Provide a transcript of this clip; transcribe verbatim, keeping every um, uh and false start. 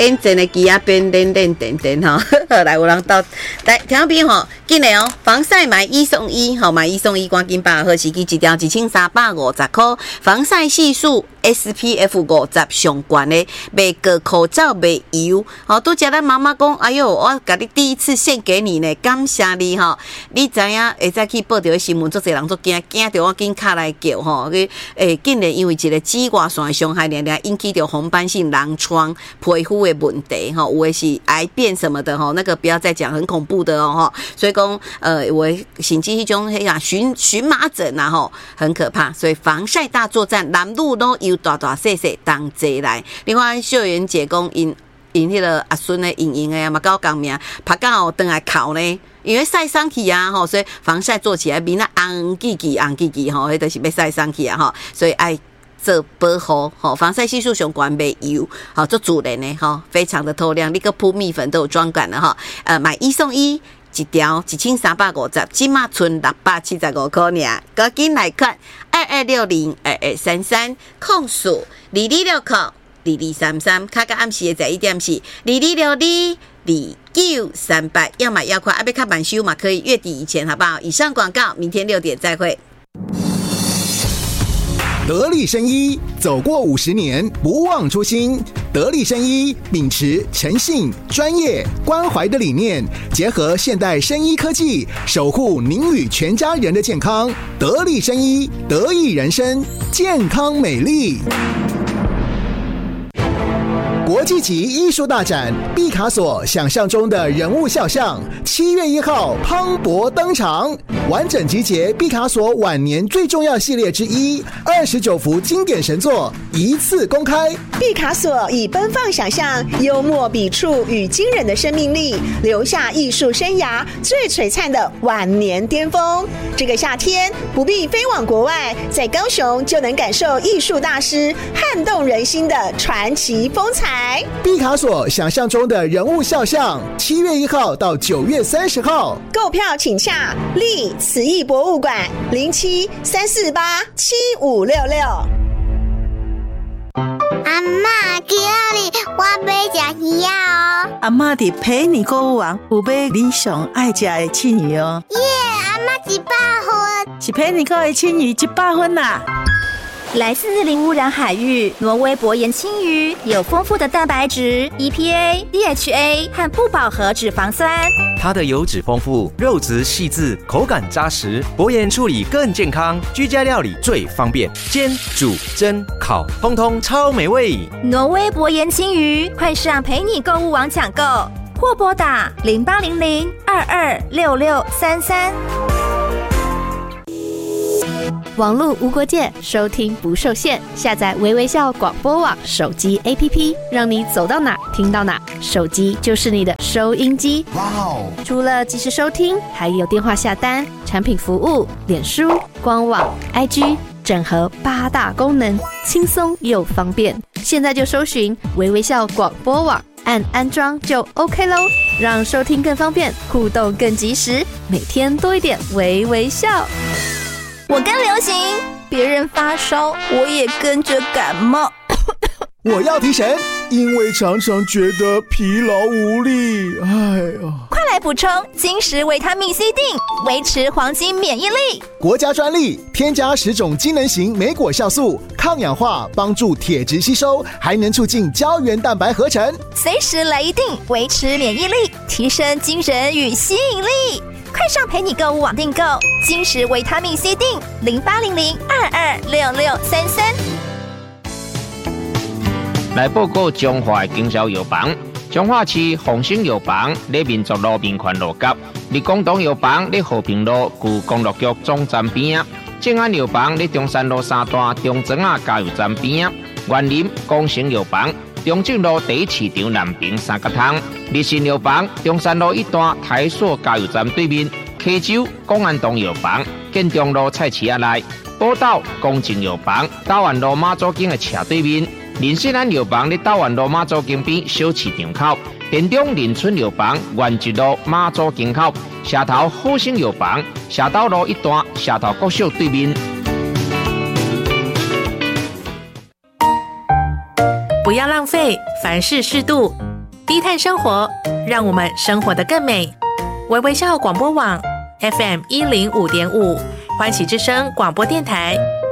眼前的机啊边练练点点哈，来有人到来听众朋友吼，紧来哦，防晒买一送一，好买一送一，赶紧把好时机一条一千三百五十块，防晒系数 S P F 五十上悬的，卖个口罩卖油，好拄则咱妈妈讲，哎哟，我甲你第一次献给你呢，感谢你吼，你知影会再去报着新闻，足侪人足惊，惊着我紧卡来叫吼，去诶，竟然因为一个紫外线伤害，连连引起着红斑性狼疮、皮肤的问题吼，有的是癌变什么的吼，那个不要再讲，很恐怖的哦吼，所以讲呃，我甚至迄种迄啊荨荨麻疹啊吼，很可怕，所以防晒大作战，男女都有大大细细同齐来。另外，秀媛姐讲因因迄个阿孙的莹莹的嘛，搞讲命，拍到等来哭呢。因为晒伤去啊，吼，所以防晒做起来面那红叽叽红叽叽吼，迄就是要晒伤去啊，吼，所以爱做保护，吼，防晒系数上悬袂油，好做自然的吼，非常的透亮，你个铺蜜粉都有妆感的哈，呃，买一送一。一条一千三百五十，今嘛存六百七十五块尔，赶紧来看二二六零二二三三控诉二二六扣二二三三，卡个暗时的十一点是二二六二二九三八，要买要快，阿贝卡版修嘛可以月底以前，好不好？以上广告，明天六点再会。 得力生医走过五十年，不忘初心。得力生医秉持诚信、专业、关怀的理念，结合现代生医科技，守护您与全家人的健康。得力生医，得益人生，健康美丽。国际级艺术大展毕卡索想象中的人物肖像，七月一号磅礴登场，完整集结毕卡索晚年最重要系列之一，二十九幅经典神作一次公开。 毕卡索以奔放想象、幽默笔触与惊人的生命力，留下艺术生涯最璀璨的晚年巅峰。这个夏天不必飞往国外，在高雄就能感受艺术大师撼动人心的传奇风采。 毕卡索想象中的人物肖像，七月一号到九月三十号， 购票请洽立慈艺博物馆零七三四八七五六六。 阿嬷，今日我要吃鱼啊！ 阿嬷伫陪你购物网有买你上爱吃的青鱼哦。 耶，阿嬷一百分， 是陪你购的青鱼一百分啦。 来自零污染海域，挪威薄盐青鱼有丰富的蛋白质、E P A、D H A 和不饱和脂肪酸。 它的油脂丰富，肉质细致，口感扎实，薄盐处理更健康，居家料理最方便，煎、煮、蒸、烤，通通超美味。 挪威薄盐青鱼，快上陪你购物网抢购，或拨打零八零零二二六六三三。 网络无国界，收听不受限。下载微微笑广播网手机 A P P， 让你走到哪听到哪。手机就是你的收音机。哇哦！除了即时收听，还有电话下单、产品服务、脸书、官网、I G， 整合八大功能，轻松又方便。现在就搜寻微微笑广播网，按安装就 OK 咯，让收听更方便，互动更及时，每天多一点微微笑。 我跟流行，别人发烧，我也跟着感冒。 我要提神，因为常常觉得疲劳无力。哎呀， 快来补充金石维他命 C 锭，维持黄金免疫力。 国家专利，添加十种机能型莓果酵素，抗氧化，帮助铁质吸收，还能促进胶原蛋白合成。 随时来一锭，维持免疫力，提升精神与吸引力。快上陪你购物网订购金石维他命 C 锭，零八零零二二六六三三。 来报告中华的经销药房，中华市丰兴药房在民族路民权路角，立广东药房在和平路旧公路局总站边啊，正安药房在中山路三段中庄啊加油站边啊，园林光成药房中正路第一市场南边三角窗，日新药房中山路一段台塑加油站对面，溪州公安东药房建中路菜市仔内，宝岛公正药房台湾路马祖径的斜对面。林世兰药房在台湾路马祖径边小市场口，田中林村药房原一路马祖径口，社头好生药房社头路一段社头国小对面。 不要浪费，凡事适度。 低碳生活，让我们生活得更美。微微笑广播网 F M 一零五点五，欢喜之声广播电台，